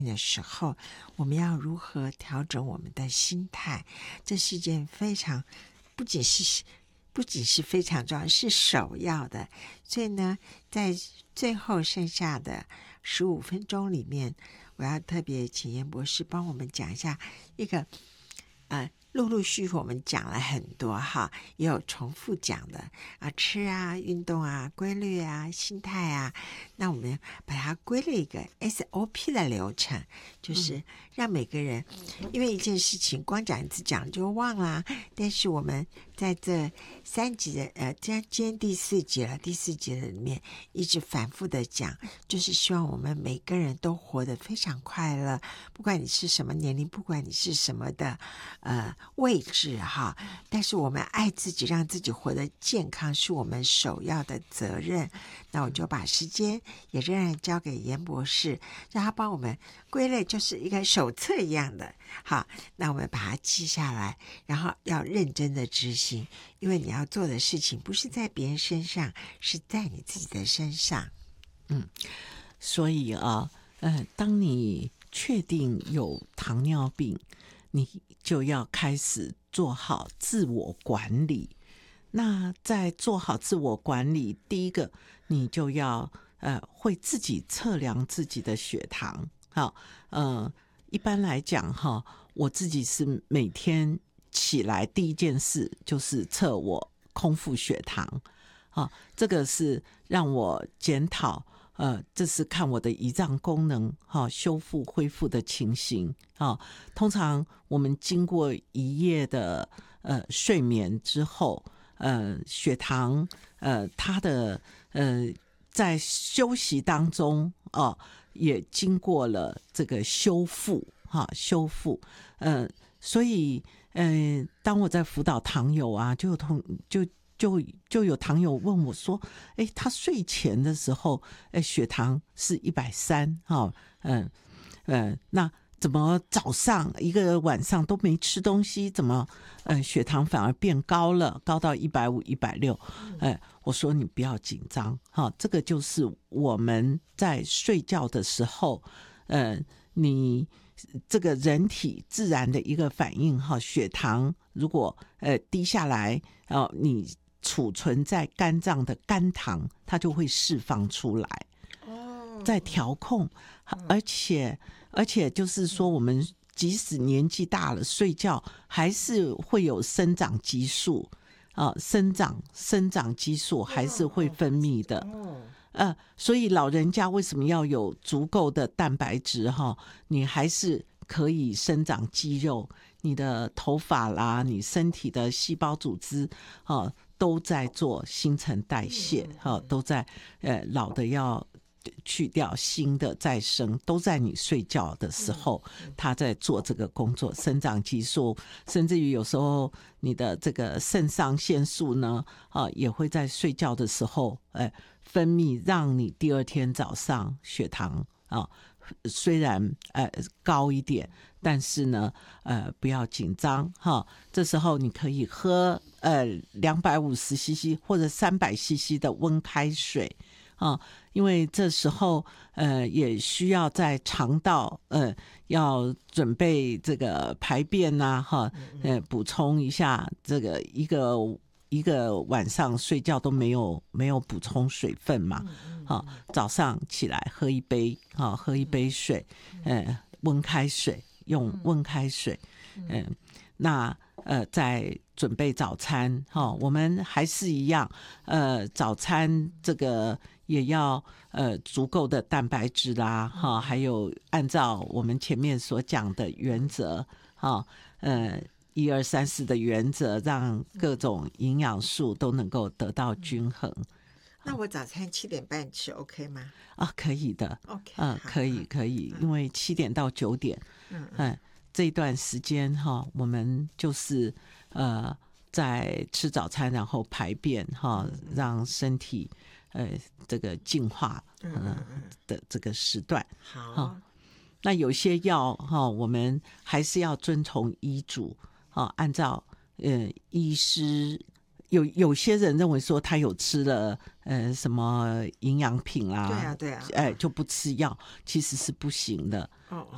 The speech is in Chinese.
的时候，我们要如何调整我们的心态？这是一件非常不仅是非常重要，是首要的。所以呢，在最后剩下的15分钟里面，我要特别请严博士帮我们讲一下一个陆陆续续我们讲了很多哈，也有重复讲的吃啊、运动啊、规律啊、心态啊，那我们把它归了一个 SOP 的流程，就是让每个人，因为一件事情光讲一次讲就忘了，但是我们在这3集的今天第4集了，第4集的里面一直反复的讲，就是希望我们每个人都活得非常快乐，不管你是什么年龄，不管你是什么的位置哈，但是我们爱自己，让自己活得健康是我们首要的责任。那我就把时间也仍然交给严博士，让他帮我们归类，就是一个手册一样的。好，那我们把它记下来，然后要认真的执行，因为你要做的事情不是在别人身上，是在你自己的身上。 所以当你确定有糖尿病，你就要开始做好自我管理。那在做好自我管理，第一个你就要会自己测量自己的血糖。好，一般来讲哈，我自己是每天起来第一件事就是测我空腹血糖。好，这个是让我检讨。这是看我的胰脏功能修复恢复的情形。通常我们经过一夜的睡眠之后，血糖它的在休息当中也经过了这个修复。所以当我在辅导糖友啊，就有糖友问我说，他睡前的时候血糖是130，那怎么早上一个晚上都没吃东西，怎么血糖反而变高了，高到150、160？我说你不要紧张，这个就是我们在睡觉的时候，你这个人体自然的一个反应，血糖如果低下来，你储存在肝脏的肝糖它就会释放出来，在调控。而且就是说，我们即使年纪大了，睡觉还是会有生长激素生长激素还是会分泌的。所以老人家为什么要有足够的蛋白质你还是可以生长肌肉，你的头发啦，你身体的细胞组织都在做新陈代谢，都在老的要去掉，新的再生，都在你睡觉的时候他在做这个工作，生长激素，甚至于有时候你的这个肾上腺素呢也会在睡觉的时候分泌，让你第二天早上血糖虽然高一点，但是呢不要紧张这时候你可以喝250cc 或者300cc 的温开水因为这时候也需要在肠道要准备这个排便补充一下这个一个晚上睡觉都没有补充水分嘛早上起来喝一杯水温开水，用温开水那在准备早餐我们还是一样早餐这个也要足够的蛋白质啦还有按照我们前面所讲的原则1、2、3、4的原则，让各种营养素都能够得到均衡。 那我早餐7点半吃 OK 吗？ 可以的 OK 可以因为7点到9点这一段时间我们就是在吃早餐然后排便让身体这个净化的这个时段。 好那有些药我们还是要遵从医嘱按照医师有些人认为说他有吃了什么营养品啦对啊就不吃药，其实是不行的